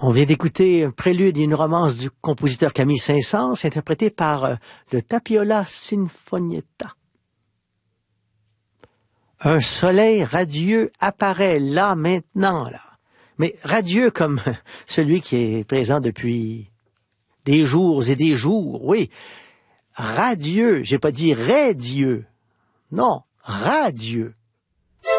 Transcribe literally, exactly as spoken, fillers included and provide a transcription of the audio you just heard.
On vient d'écouter un prélude et une romance du compositeur Camille Saint-Saëns, interprété par euh, le Tapiola Sinfonietta. Un soleil radieux apparaît là, maintenant, là. Mais radieux comme celui qui est présent depuis des jours et des jours, oui. Radieux, j'ai pas dit radieux. Non, radieux.